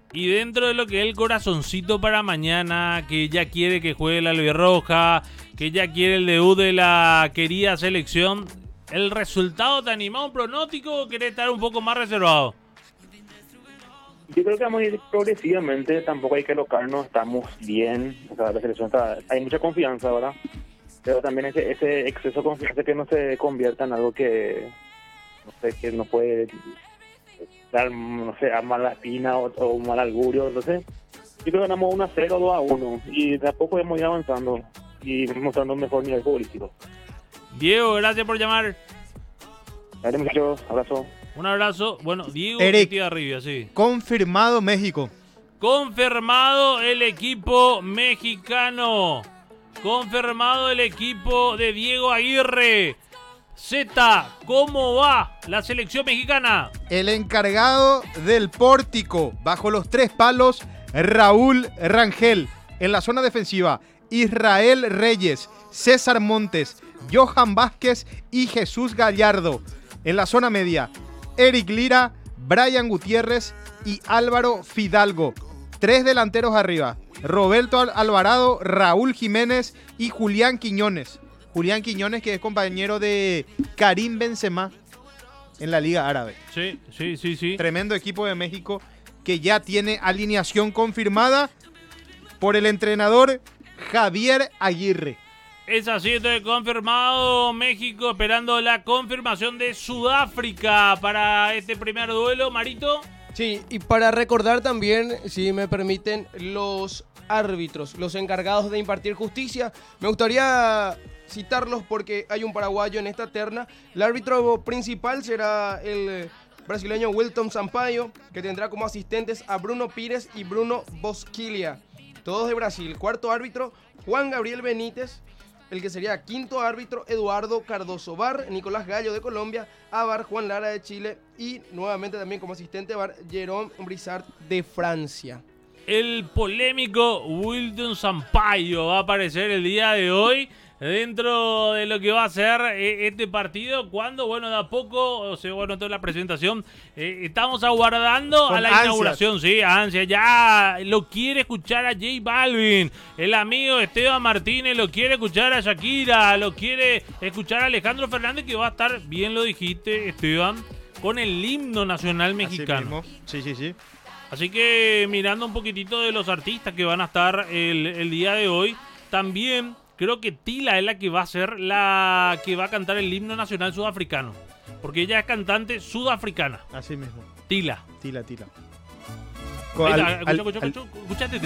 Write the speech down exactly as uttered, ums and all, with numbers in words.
Y dentro de lo que es el corazoncito para mañana, que ya quiere que juegue la albirroja, que ya quiere el debut de la querida selección, ¿el resultado te anima un pronóstico o querés estar un poco más reservado? Yo creo que vamos a ir progresivamente, tampoco hay que locarnos, estamos bien, o sea, la selección está, hay mucha confianza ahora, pero también ese, ese exceso de confianza que no se convierta en algo que, no sé, que no puede dar, no sé, a mala espina o, o mal augurio, no sé. Yo creo que ganamos uno a cero, dos a uno, y de a poco hemos ido avanzando y mostrando un mejor nivel futbolístico. Diego, gracias por llamar. Dale, muchachos, abrazo. Un abrazo. Bueno, Diego Eric, arriba, sí. Confirmado México. Confirmado el equipo mexicano. Confirmado el equipo de Diego Aguirre. Z, ¿cómo va la selección mexicana? El encargado del pórtico, bajo los tres palos, Raúl Rangel. En la zona defensiva, Israel Reyes, César Montes, Johan Vázquez y Jesús Gallardo. En la zona media, Eric Lira, Brian Gutiérrez y Álvaro Fidalgo. Tres delanteros arriba, Roberto Alvarado, Raúl Jiménez y Julián Quiñones. Julián Quiñones, que es compañero de Karim Benzema en la Liga Árabe. Sí, sí, sí, sí. Tremendo equipo de México que ya tiene alineación confirmada por el entrenador Javier Aguirre. Es así, entonces confirmado México, esperando la confirmación de Sudáfrica para este primer duelo, Marito. Sí, y para recordar también, si me permiten, los árbitros, los encargados de impartir justicia. Me gustaría citarlos porque hay un paraguayo en esta terna. El árbitro principal será el brasileño Wilton Sampaio, que tendrá como asistentes a Bruno Pires y Bruno Bosquilha, todos de Brasil. Cuarto árbitro, Juan Gabriel Benítez. El que sería quinto árbitro, Eduardo Cardoso Bar, Nicolás Gallo de Colombia, Abar, Juan Lara de Chile y nuevamente también como asistente Bar, Jérôme Brissard de Francia. El polémico Wilton Sampaio va a aparecer el día de hoy dentro de lo que va a ser eh, este partido, cuando, bueno, de a poco, o sea, bueno, toda la presentación, eh, estamos aguardando Con a la ansias. inauguración, sí, ansia, ya lo quiere escuchar a J Balvin, el amigo Esteban Martínez lo quiere escuchar a Shakira, lo quiere escuchar a Alejandro Fernández, que va a estar, bien lo dijiste, Esteban, con el himno nacional mexicano. Así mismo. Sí, sí, sí. Así que mirando un poquitito de los artistas que van a estar el, el día de hoy, también creo que Tila es la que va a ser la que va a cantar el himno nacional sudafricano, porque ella es cantante sudafricana. Así mismo. Tila. Tila, tila. Ahí Al- está, al- escucha, escucha, al- escucha, escuchate,